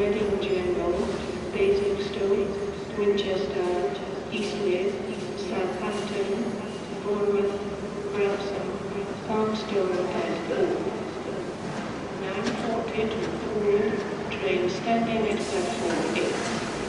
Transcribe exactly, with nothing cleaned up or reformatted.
Reading General, Basingstoke, Winchester, Eastleigh, Southampton, Bournemouth, Wrexham, Farnstone and Oak. nine forty to Poole, train standing at platform eight.